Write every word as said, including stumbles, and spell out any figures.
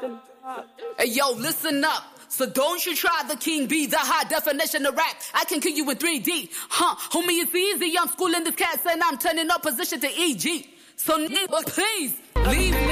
Hey, yo, listen up. So don't you try the king bee, the high definition of rap. I can kill you in three D. Huh, homie, it's easy. I'm schooling this cat and I'm turning up position to E G. So nigga, please, leave me.